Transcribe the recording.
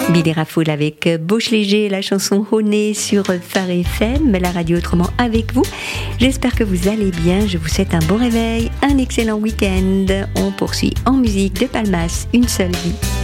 Billy Rafoul avec Bauche Léger, la chanson Honey sur Phare FM, la radio autrement avec vous. J'espère que vous allez bien, je vous souhaite un bon réveil, un excellent week-end. On poursuit en musique de Palmas, Une seule vie.